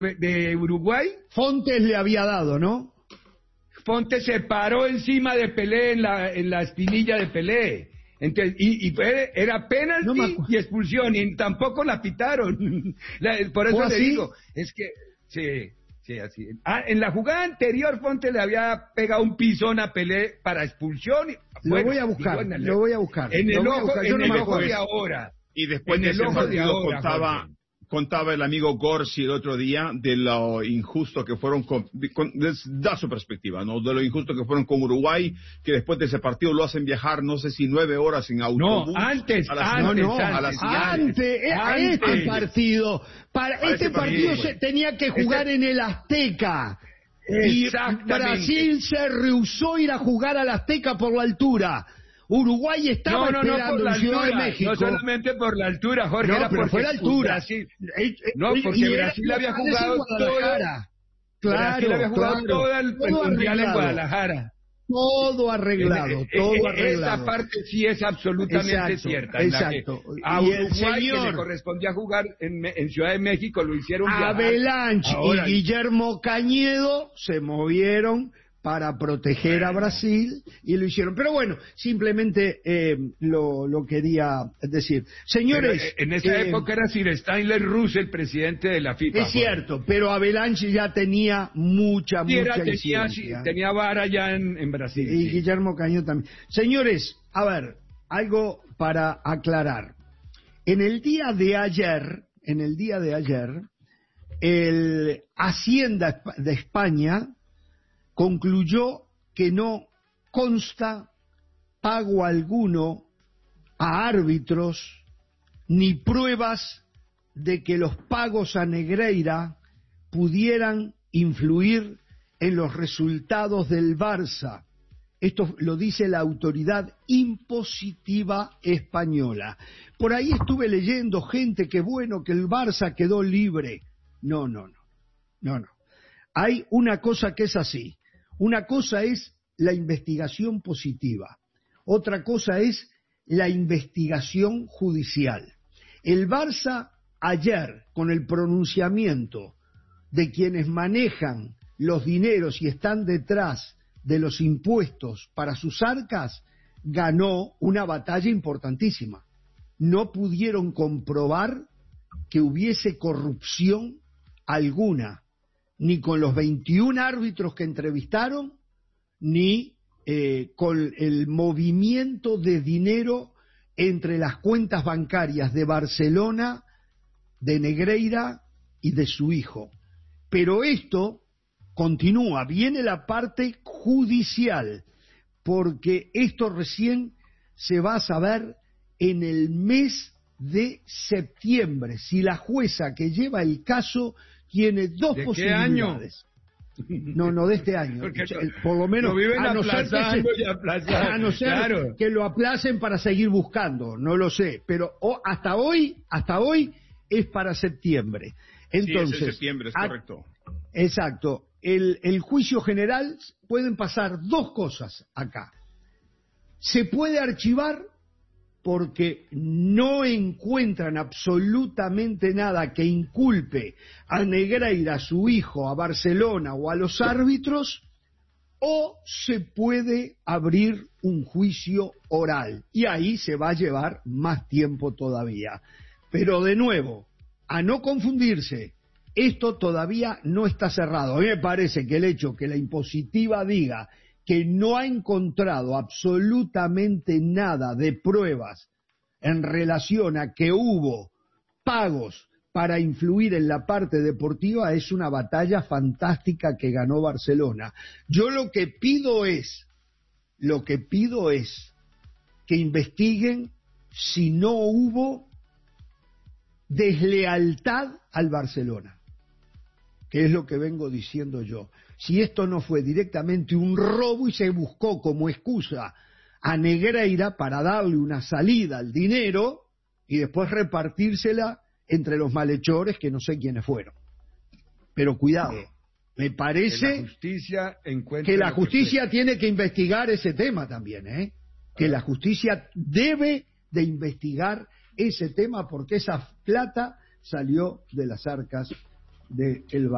de Uruguay, Fontes le había dado, ¿no? Fontes se paró encima de Pelé en la espinilla de Pelé. Entonces, era penalti y expulsión, y tampoco la pitaron. Por eso le digo, es que, sí, así. En la jugada anterior, Fontes le había pegado un pisón a Pelé para expulsión. Lo voy a buscar. En el ojo de ahora. Y después de ese partido contaba el amigo Gorsi el otro día de lo injusto que fueron da su perspectiva, ¿no? De lo injusto que fueron con Uruguay, que después de ese partido lo hacen viajar, no sé si 9 horas en autobús. No, antes. Este partido. Este partido se tenía que jugar en el Azteca. Y Brasil se rehusó ir a jugar al Azteca por la altura. Uruguay estaba esperando en Ciudad de México. No solamente por la altura, Jorge, pero fue la altura. Brasil, porque Brasil había jugado todo el Mundial en Guadalajara. Todo arreglado. Esa parte sí es absolutamente cierta. Exacto. A Uruguay, que le correspondía jugar en Ciudad de México, lo hicieron viajar. Avalanche y Guillermo Cañedo se movieron para proteger a Brasil y lo hicieron. Pero bueno, simplemente lo quería decir. Señores... Pero en esa época era Sir Stanley Russell, el presidente de la FIFA. Es cierto, pero Avalanche ya tenía mucha incidencia. Tenía vara ya en Brasil. Y Guillermo Cañón también. Señores, a ver, algo para aclarar. En el día de ayer, el Hacienda de España concluyó que no consta pago alguno a árbitros ni pruebas de que los pagos a Negreira pudieran influir en los resultados del Barça. Esto lo dice la autoridad impositiva española. Por ahí estuve leyendo gente que bueno, que el Barça quedó libre. No. Hay una cosa que es así. Una cosa es la investigación positiva, otra cosa es la investigación judicial. El Barça ayer, con el pronunciamiento de quienes manejan los dineros y están detrás de los impuestos para sus arcas, ganó una batalla importantísima. No pudieron comprobar que hubiese corrupción alguna, ni con los 21 árbitros que entrevistaron, ni con el movimiento de dinero entre las cuentas bancarias de Barcelona, de Negreira y de su hijo. Pero esto continúa, viene la parte judicial, porque esto recién se va a saber en el mes de septiembre, si la jueza que lleva el caso tiene dos posibilidades. No, de este año. Por lo menos, a no ser que lo aplacen para seguir buscando, no lo sé. Pero hasta hoy es para septiembre. Entonces, sí, es septiembre, es correcto. Exacto. El juicio general, pueden pasar dos cosas acá. Se puede archivar porque no encuentran absolutamente nada que inculpe a Negreira, a su hijo, a Barcelona o a los árbitros, o se puede abrir un juicio oral, y ahí se va a llevar más tiempo todavía. Pero de nuevo, a no confundirse, esto todavía no está cerrado. A mí me parece que el hecho que la impositiva diga que no ha encontrado absolutamente nada de pruebas en relación a que hubo pagos para influir en la parte deportiva es una batalla fantástica que ganó Barcelona. Yo lo que pido es que investiguen si no hubo deslealtad al Barcelona, que es lo que vengo diciendo yo. Si esto no fue directamente un robo y se buscó como excusa a Negreira para darle una salida al dinero y después repartírsela entre los malhechores que no sé quiénes fueron. Pero cuidado, me parece que la justicia tiene que investigar ese tema también, que la justicia debe de investigar ese tema porque esa plata salió de las arcas del Barça.